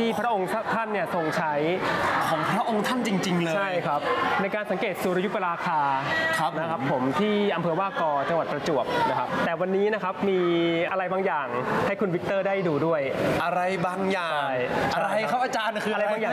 ที่พระองค์ท่านเนี่ยทรงใช้ของพระองค์ท่านจริงๆเลยใช่ครับในการสังเกตสุริยุปราคานะครับผมที่อำเภอว่ากอจังหวัดประจวบนะครับแต่วันนี้นะครับมีอะไรบางอย่างให้คุณวิกเตอร์ได้ดูด้วยอะไรบางอย่างอะไรครับอาจารย์คืออะไรบางอย่าง